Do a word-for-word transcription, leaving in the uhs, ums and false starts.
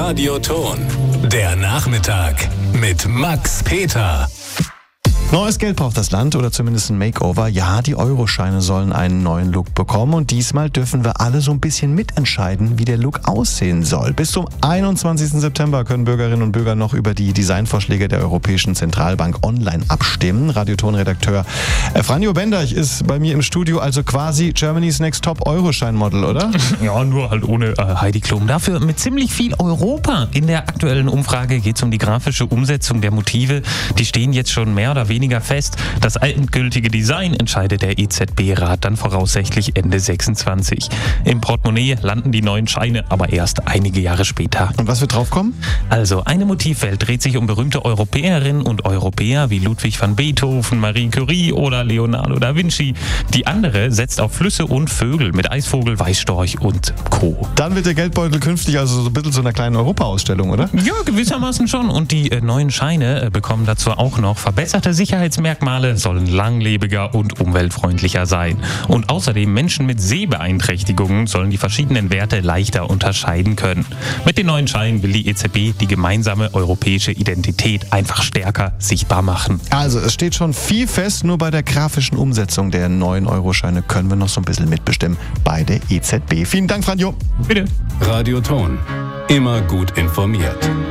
Radioton. Der Nachmittag mit Max Peter. Neues Geld braucht das Land oder zumindest ein Makeover. Ja, die Euroscheine sollen einen neuen Look bekommen und diesmal dürfen wir alle so ein bisschen mitentscheiden, wie der Look aussehen soll. Bis zum einundzwanzigsten September können Bürgerinnen und Bürger noch über die Designvorschläge der Europäischen Zentralbank online abstimmen. Radioton-Redakteur Franjo Benderch ist bei mir im Studio, also quasi Germany's Next Top Euroschein-Model, oder? Ja, nur halt ohne äh, Heidi Klum. Dafür mit ziemlich viel Europa. In der aktuellen Umfrage geht es um die grafische Umsetzung der Motive. Die stehen jetzt schon mehr oder weniger weniger fest. Das endgültige Design entscheidet der E Z B-Rat dann voraussichtlich Ende sechsundzwanzig. Im Portemonnaie landen die neuen Scheine aber erst einige Jahre später. Und was wird draufkommen? Also, eine Motivwelt dreht sich um berühmte Europäerinnen und Europäer wie Ludwig van Beethoven, Marie Curie oder Leonardo da Vinci. Die andere setzt auf Flüsse und Vögel mit Eisvogel, Weißstorch und Co. Dann wird der Geldbeutel künftig also so ein bisschen zu einer kleinen Europa-Ausstellung, oder? Ja, gewissermaßen schon. Und die äh, neuen Scheine äh, bekommen dazu auch noch verbesserte Sicherheitsmerkmale, sollen langlebiger und umweltfreundlicher sein. Und außerdem Menschen mit Sehbeeinträchtigungen sollen die verschiedenen Werte leichter unterscheiden können. Mit den neuen Scheinen will die E Z B die gemeinsame europäische Identität einfach stärker sichtbar machen. Also es steht schon viel fest, nur bei der grafischen Umsetzung der neuen Euroscheine können wir noch so ein bisschen mitbestimmen bei der E Z B. Vielen Dank, Franjo. Bitte. Radioton. Immer gut informiert.